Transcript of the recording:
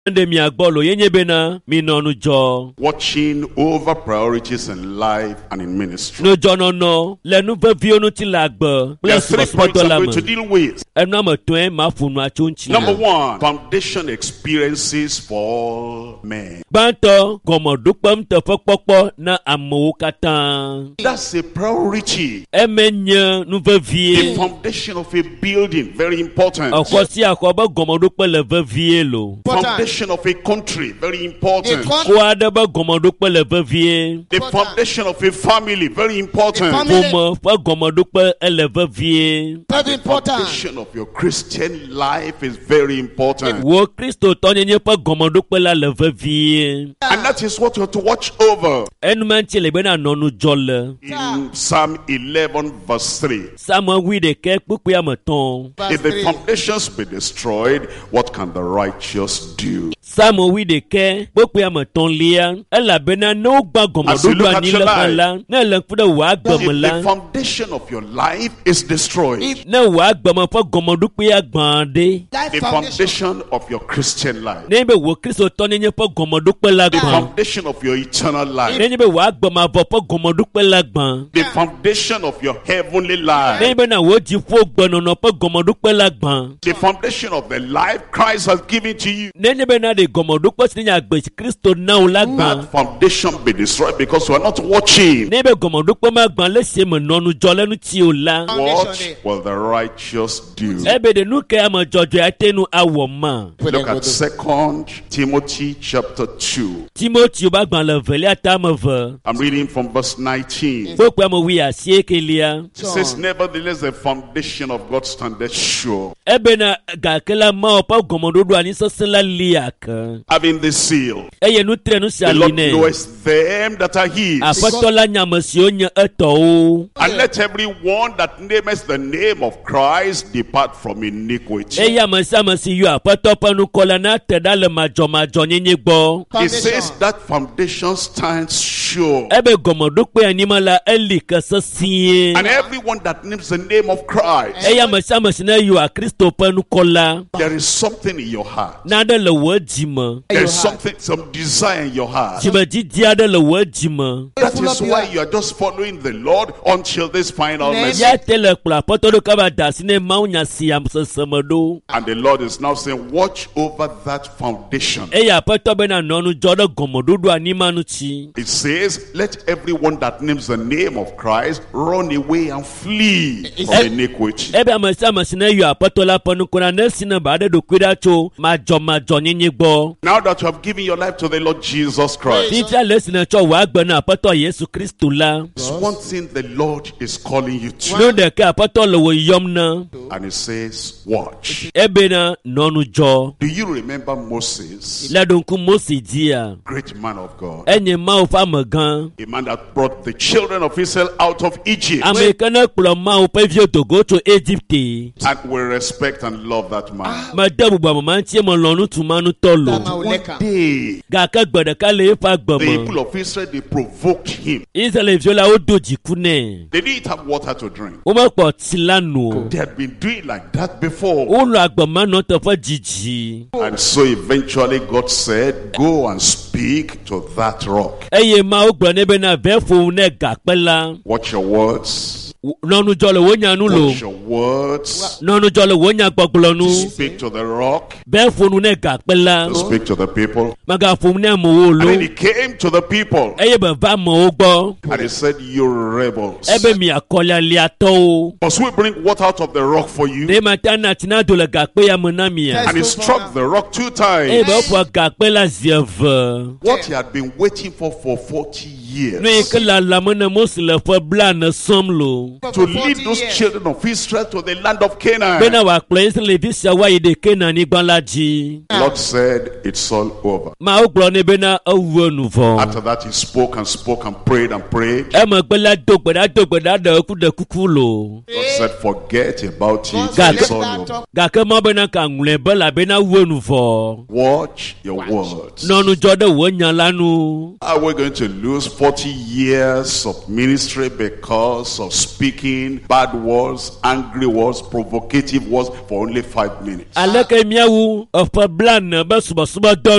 Watching over priorities in life and in ministry. There are 3 points I'm going to deal with. Number 1, foundation experiences for all men. That's a priority. The foundation of a building, very important. Foundation of a country, very important. The foundation of a family, very important. The foundation of your Christian life is very important. And that is what you have to watch over. In Psalm 11 verse 3. If the foundations be destroyed, what can the righteous do? As you look at your life, if the foundation of your life is destroyed, the foundation of your Christian life, the foundation of your eternal life, the foundation of your heavenly life, the foundation of the life Christ has given to you, that foundation be destroyed because you are not watching. What will the righteous do? Look at 2 Timothy chapter 2. I'm reading from verse 19. It says, nevertheless, the foundation of God standeth sure, having the seal. The Lord knoweth them that are his. And let every one that nameth the name of Christ depart from iniquity. It says that foundation stands sure. And everyone that names the name of Christ, there is something in your heart. There is something, some desire in your heart. That is why you are just following the Lord until this final message. And the Lord is now saying, watch over that foundation. It says, let everyone that names the name of Christ run away and flee from iniquity. Now that you have given your life to the Lord Jesus Christ, there's one thing the Lord is calling you to. And it says, watch. Do you remember Moses? Great man of God. A man that brought the children of Israel out of Egypt. And we respect and love that man. One day, the people of Israel, they provoked him. They didn't have water to drink. They had been doing like that before. And so eventually God said, go and speak to that rock. Watch your words. Watch your words. Speak to the rock. To speak to the people. And then he came to the people. And he said, you rebels. Must we bring water out of the rock for you? And he struck the rock 2 times. What he had been waiting for 40 years. To lead those children of Israel to the land of Canaan. Lord said, it's all over. After that he spoke and spoke and prayed and prayed. God said, forget about it. It's all over. Watch your words. Are we going to lose 40 years of ministry because of speaking bad words, angry words, provocative words for only 5 minutes?